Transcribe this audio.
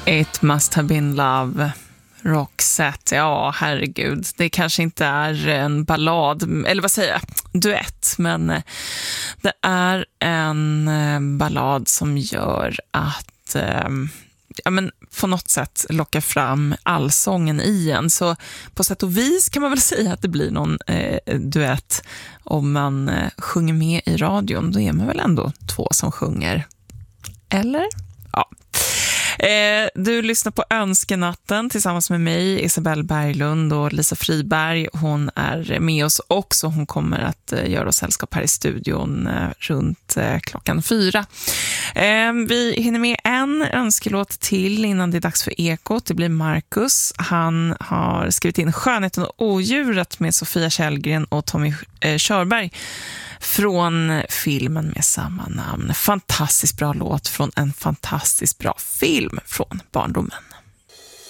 It must have been love. Roxette, ja herregud. Det kanske inte är en ballad, eller vad säger jag? Duett, men det är en ballad som gör att på något sätt locka fram allsången i en. Så på sätt och vis kan man väl säga att det blir någon duett om man sjunger med i radion. Då är man väl ändå två som sjunger. Eller? Ja. Du lyssnar på Önskenatten tillsammans med mig, Isabelle Berglund, och Lisa Friberg. Hon är med oss också. Hon kommer att göra oss sällskap här i studion runt klockan 4. Vi hinner med en önskelåt till innan det är dags för Ekot. Det blir Marcus. Han har skrivit in Skönheten och odjuret med Sofia Källgren och Tommy Körberg från filmen med samma namn. Fantastiskt bra låt från en fantastiskt bra film från barndomen.